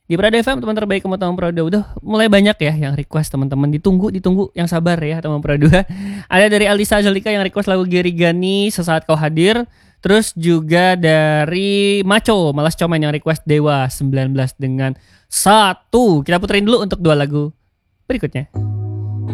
Di Prado FM teman terbaik kamu teman Prado. Udah mulai banyak ya yang request teman-teman. Ditunggu yang sabar ya teman Prado. Ada dari Alisa Azalika yang request lagu Gary Gani Sesaat Kau Hadir. Terus juga dari Maco Malas Comen yang request Dewa 19 dengan satu. Kita puterin dulu untuk dua lagu berikutnya.